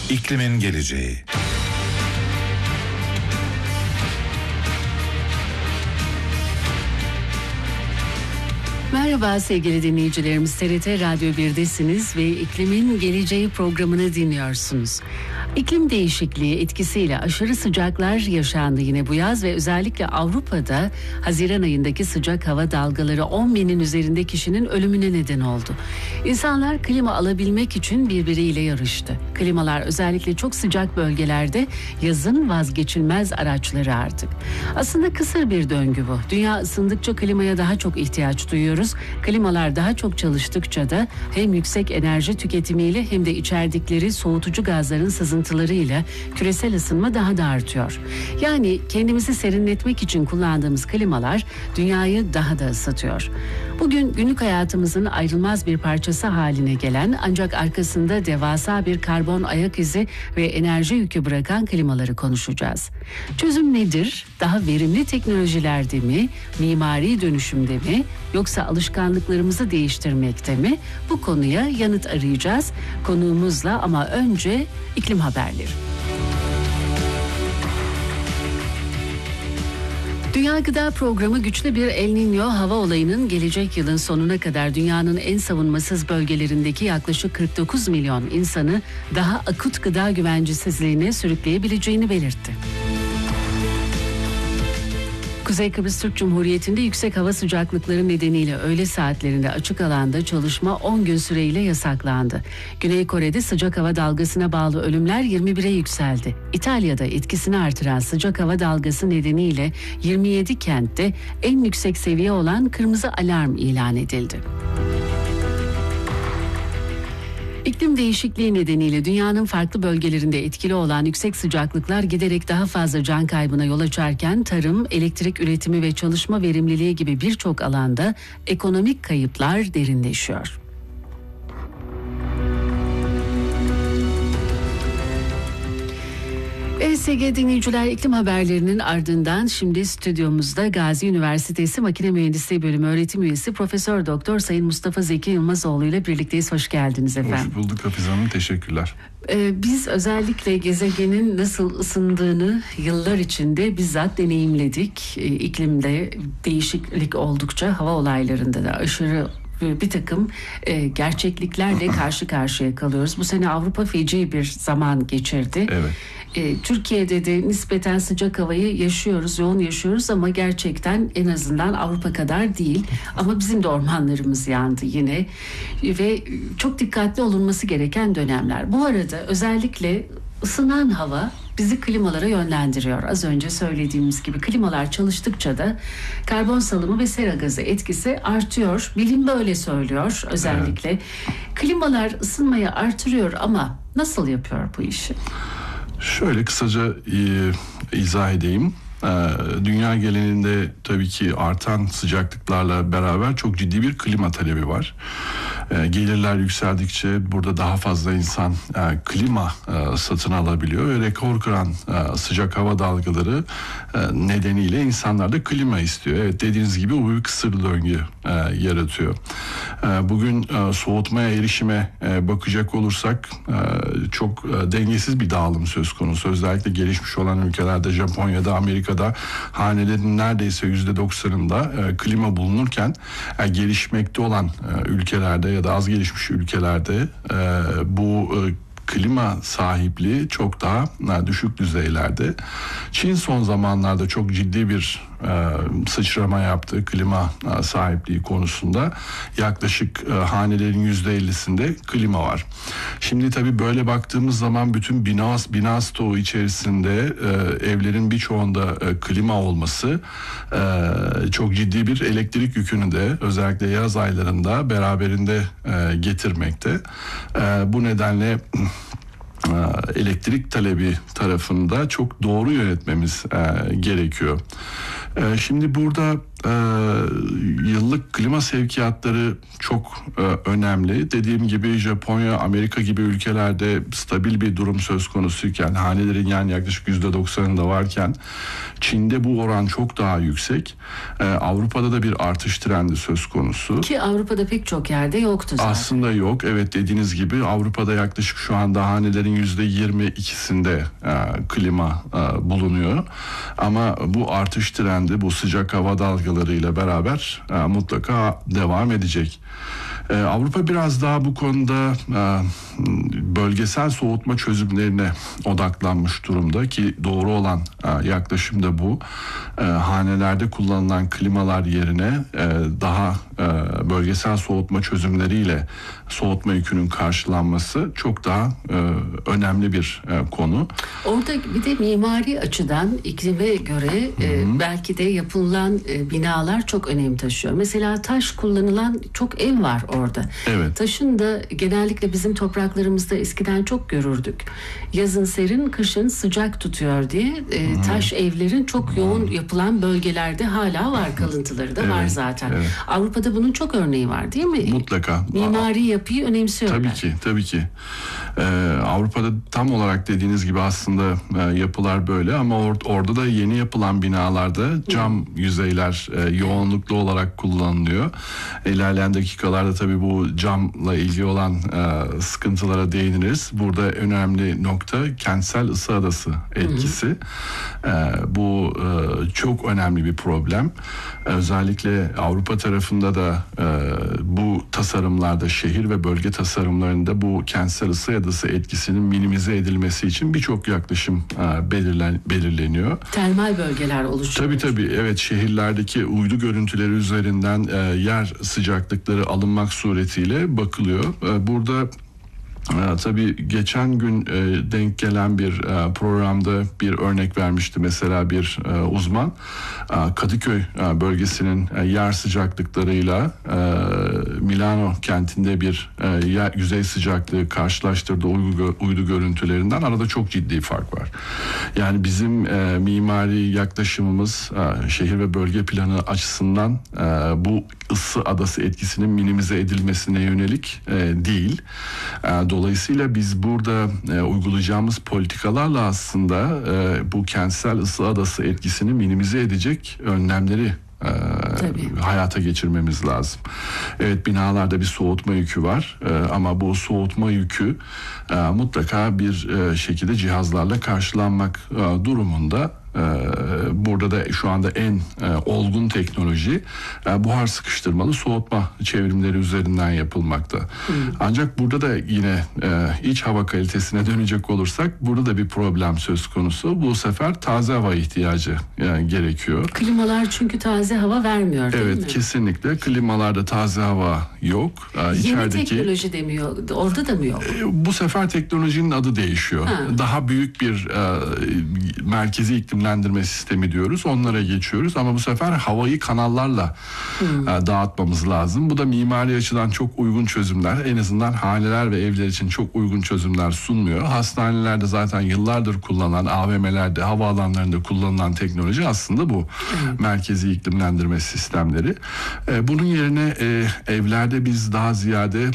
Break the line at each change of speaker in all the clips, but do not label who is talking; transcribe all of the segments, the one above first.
İklimin geleceği.
Merhaba sevgili dinleyicilerimiz, TRT Radyo 1'desiniz ve İklimin Geleceği programını dinliyorsunuz. İklim değişikliği etkisiyle aşırı sıcaklar yaşandı yine bu yaz ve özellikle Avrupa'da Haziran ayındaki sıcak hava dalgaları 10 binin üzerinde kişinin ölümüne neden oldu. İnsanlar klima alabilmek için birbiriyle yarıştı. Klimalar özellikle çok sıcak bölgelerde yazın vazgeçilmez araçları artık. Aslında kısır bir döngü bu. Dünya ısındıkça klimaya daha çok ihtiyaç duyuyoruz. Klimalar daha çok çalıştıkça da hem yüksek enerji tüketimiyle hem de içerdikleri soğutucu gazların sızıntılarıyla küresel ısınma daha da artıyor. Yani kendimizi serinletmek için kullandığımız klimalar dünyayı daha da ısıtıyor. Bugün günlük hayatımızın ayrılmaz bir parçası haline gelen ancak arkasında devasa bir karbon ayak izi ve enerji yükü bırakan klimaları konuşacağız. Çözüm nedir? Daha verimli teknolojilerde mi? Mimari dönüşümde mi? Yoksa alışkanlıklarımızı değiştirmekte mi? Bu konuya yanıt arayacağız. Konuğumuzla ama önce iklim haberleri. Dünya Gıda Programı güçlü bir El Niño hava olayının gelecek yılın sonuna kadar dünyanın en savunmasız bölgelerindeki yaklaşık 49 milyon insanı daha akut gıda güvencesizliğine sürükleyebileceğini belirtti. Kuzey Kıbrıs Türk Cumhuriyeti'nde yüksek hava sıcaklıkları nedeniyle öğle saatlerinde açık alanda çalışma 10 gün süreyle yasaklandı. Güney Kore'de sıcak hava dalgasına bağlı ölümler 21'e yükseldi. İtalya'da etkisini artıran sıcak hava dalgası nedeniyle 27 kentte en yüksek seviye olan kırmızı alarm ilan edildi. İklim değişikliği nedeniyle dünyanın farklı bölgelerinde etkili olan yüksek sıcaklıklar giderek daha fazla can kaybına yol açarken tarım, elektrik üretimi ve çalışma verimliliği gibi birçok alanda ekonomik kayıplar derinleşiyor. Evet sevgili dinleyiciler, iklim haberlerinin ardından şimdi stüdyomuzda Gazi Üniversitesi Makine Mühendisliği Bölümü öğretim üyesi Profesör Doktor Sayın Mustafa Zeki Yılmazoğlu ile birlikteyiz. Hoş geldiniz efendim.
Hoş bulduk Hafize Hanım, teşekkürler.
Biz özellikle gezegenin nasıl ısındığını yıllar içinde bizzat deneyimledik. İklimde değişiklik oldukça hava olaylarında da aşırı bir takım gerçekliklerle karşı karşıya kalıyoruz. Bu sene Avrupa feci bir zaman geçirdi.
Evet.
Türkiye'de de nispeten sıcak havayı yaşıyoruz, yoğun yaşıyoruz ama gerçekten en azından Avrupa kadar değil. Ama bizim de ormanlarımız yandı yine ve çok dikkatli olunması gereken dönemler. Bu arada özellikle ısınan hava bizi klimalara yönlendiriyor. Az önce söylediğimiz gibi klimalar çalıştıkça da karbon salımı ve sera gazı etkisi artıyor. Bilim böyle söylüyor özellikle. Evet. Klimalar ısınmayı artırıyor ama nasıl yapıyor bu işi?
Şöyle kısaca izah edeyim. Dünya genelinde tabii ki artan sıcaklıklarla beraber çok ciddi bir klima talebi var. Gelirler yükseldikçe burada daha fazla insan klima satın alabiliyor ve rekor kıran sıcak hava dalgaları nedeniyle insanlar da klima istiyor. Evet, dediğiniz gibi bu bir kısır döngü yaratıyor. Bugün soğutmaya, erişime bakacak olursak çok dengesiz bir dağılım söz konusu. Özellikle gelişmiş olan ülkelerde, Japonya'da, Amerika'da hanelerin neredeyse %90'ında klima bulunurken gelişmekte olan ülkelerde ya da az gelişmiş ülkelerde bu klima sahipliği çok daha düşük düzeylerde. Çin son zamanlarda çok ciddi bir sıçrama yaptı klima sahipliği konusunda. Yaklaşık hanelerin %50'sinde klima var. Şimdi tabii böyle baktığımız zaman bütün bina stoğu içerisinde evlerin birçoğunda klima olması çok ciddi bir elektrik yükünü de özellikle yaz aylarında beraberinde getirmekte. Bu nedenle elektrik talebi tarafında çok doğru yönetmemiz gerekiyor. Şimdi burada yıllık klima sevkiyatları çok önemli. Dediğim gibi Japonya, Amerika gibi ülkelerde stabil bir durum söz konusuyken, hanelerin yani yaklaşık %90'ında varken Çin'de bu oran çok daha yüksek. Avrupa'da da bir artış trendi söz konusu.
Ki Avrupa'da pek çok yerde yoktu zaten.
Aslında yok. Evet, dediğiniz gibi Avrupa'da yaklaşık şu anda hanelerin %22'sinde klima bulunuyor. Ama bu artış trendi, bu sıcak hava dalgalarıyla beraber mutlaka devam edecek. Avrupa biraz daha bu konuda bölgesel soğutma çözümlerine odaklanmış durumda ki doğru olan yaklaşım da bu. Hanelerde kullanılan klimalar yerine daha bölgesel soğutma çözümleriyle soğutma yükünün karşılanması çok daha önemli bir konu.
Orada bir de mimari açıdan iklime göre belki de yapılan binalar çok önem taşıyor. Mesela taş kullanılan çok ev var orada.
Evet.
Taşın da genellikle bizim topraklarımızda eskiden çok görürdük. Yazın serin, kışın sıcak tutuyor diye taş evlerin çok yoğun yapılan bölgelerde hala var, kalıntıları da var zaten. Evet. Avrupa'da bunun çok örneği var değil mi?
Mutlaka.
Mimari yapıyı önemsiyorlar.
Tabii ki. Avrupa'da tam olarak dediğiniz gibi aslında yapılar böyle ama orada da yeni yapılan binalarda cam yüzeyler yoğunluklu olarak kullanılıyor. İlerleyen dakikalarda tabii bu camla ilgili olan sıkıntılara değiniriz. Burada önemli nokta kentsel ısı adası etkisi. Bu çok önemli bir problem. Özellikle Avrupa tarafında da bu tasarımlarda, şehir ve bölge tasarımlarında bu kentsel ısı adası etkisinin minimize edilmesi için birçok yaklaşım belirleniyor.
Termal bölgeler oluşuyor.
Tabii evet, şehirlerdeki uydu görüntüleri üzerinden yer sıcaklıkları alınmak suretiyle bakılıyor. Burada tabii geçen gün denk gelen bir programda bir örnek vermişti mesela bir uzman. Kadıköy bölgesinin yer sıcaklıklarıyla Milano kentinde bir yüzey sıcaklığı karşılaştırdığı uydu görüntülerinden arada çok ciddi fark var. Yani bizim mimari yaklaşımımız şehir ve bölge planı açısından bu ısı adası etkisinin minimize edilmesine yönelik değil. Dolayısıyla biz burada uygulayacağımız politikalarla aslında bu kentsel ısı adası etkisini minimize edecek önlemleri hayata geçirmemiz lazım. Evet, binalarda bir soğutma yükü var ama bu soğutma yükü mutlaka bir şekilde cihazlarla karşılanmak durumunda. Burada da şu anda en olgun teknoloji buhar sıkıştırmalı soğutma çevrimleri üzerinden yapılmakta. Ancak burada da yine iç hava kalitesine dönecek olursak burada da bir problem söz konusu. Bu sefer taze hava ihtiyacı gerekiyor.
Klimalar çünkü taze hava vermiyor değil mi?
Evet, kesinlikle. Klimalarda taze hava yok.
Yeni teknoloji demiyor. Orada da mı yok?
Bu sefer teknolojinin adı değişiyor. Daha büyük bir merkezi iklimlendirme sistemi diyoruz. Onlara geçiyoruz ama bu sefer havayı kanallarla dağıtmamız lazım. Bu da mimari açıdan çok uygun çözümler. En azından haneler ve evler için çok uygun çözümler sunmuyor. Hastanelerde zaten yıllardır kullanılan, AVM'lerde, havaalanlarında kullanılan teknoloji aslında bu. Merkezi iklimlendirme sistemleri. Bunun yerine evlerde biz daha ziyade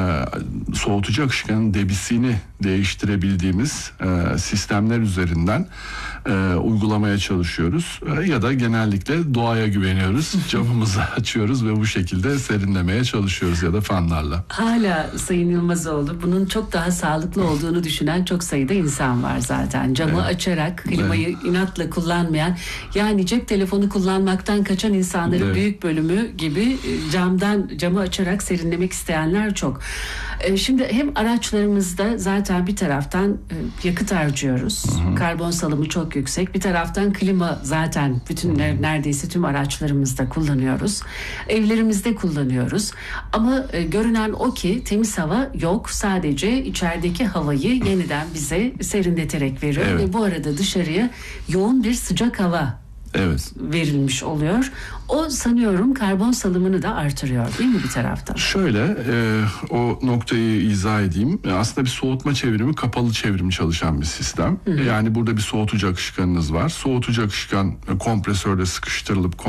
soğutucu akışkanın debisini değiştirebildiğimiz sistemler üzerinden uygulamaya çalışıyoruz. Ya da genellikle doğaya güveniyoruz. Camımızı açıyoruz ve bu şekilde serinlemeye çalışıyoruz ya da fanlarla.
Hala Sayın Yılmazoğlu bunun çok daha sağlıklı olduğunu düşünen çok sayıda insan var zaten. Camı açarak klimayı inatla kullanmayan, yani cep telefonu kullanmaktan kaçan insanların büyük bölümü gibi camı açarak serinlemek isteyenler çok. Şimdi hem araçlarımızda zaten bir taraftan yakıt harcıyoruz. Karbon salımı çok yüksek. Bir taraftan klima zaten neredeyse tüm araçlarımızda kullanıyoruz. Evlerimizde kullanıyoruz. Ama görünen o ki temiz hava yok. Sadece içerideki havayı yeniden bize serinleterek veriyor. Ve bu arada dışarıya yoğun bir sıcak hava
Evet.
verilmiş oluyor. O sanıyorum karbon salımını da artırıyor değil mi bir taraftan?
Şöyle o noktayı izah edeyim. Aslında bir soğutma çevrimi kapalı çevrim çalışan bir sistem. Yani burada bir soğutucu akışkanınız var. Soğutucu akışkan kompresörde sıkıştırılıp